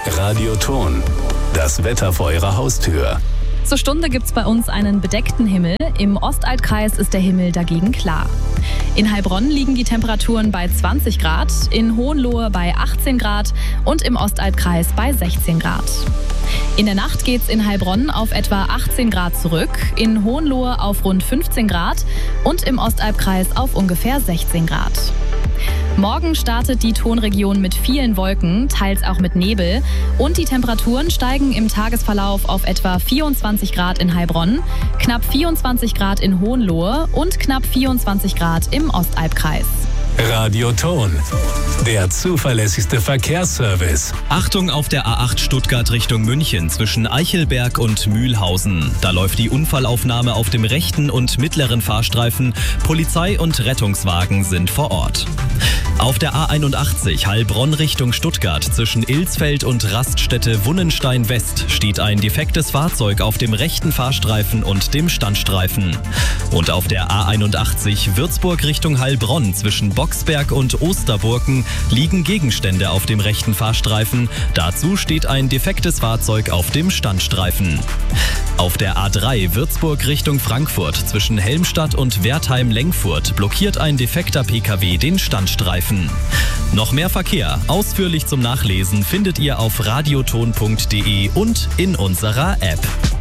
Radioton. Das Wetter vor Ihrer Haustür. Zur Stunde gibt's bei uns einen bedeckten Himmel. Im Ostalbkreis ist der Himmel dagegen klar. In Heilbronn liegen die Temperaturen bei 20 Grad, in Hohenlohe bei 18 Grad und im Ostalbkreis bei 16 Grad. In der Nacht geht's in Heilbronn auf etwa 18 Grad zurück, in Hohenlohe auf rund 15 Grad und im Ostalbkreis auf ungefähr 16 Grad. Morgen startet die Tonregion mit vielen Wolken, teils auch mit Nebel. Und die Temperaturen steigen im Tagesverlauf auf etwa 24 Grad in Heilbronn, knapp 24 Grad in Hohenlohe und knapp 24 Grad im Ostalbkreis. Radioton. Der zuverlässigste Verkehrsservice. Achtung auf der A8 Stuttgart Richtung München zwischen Eichelberg und Mühlhausen. Da läuft die Unfallaufnahme auf dem rechten und mittleren Fahrstreifen. Polizei und Rettungswagen sind vor Ort. Auf der A81 Heilbronn Richtung Stuttgart zwischen Ilsfeld und Raststätte Wunnenstein West steht ein defektes Fahrzeug auf dem rechten Fahrstreifen und dem Standstreifen. Und auf der A81 Würzburg Richtung Heilbronn zwischen Boxberg und Osterburken liegen Gegenstände auf dem rechten Fahrstreifen. Dazu steht ein defektes Fahrzeug auf dem Standstreifen. Auf der A3 Würzburg Richtung Frankfurt zwischen Helmstadt und Wertheim-Lengfurt blockiert ein defekter Pkw den Standstreifen. Noch mehr Verkehr, ausführlich zum Nachlesen, findet ihr auf radioton.de und in unserer App.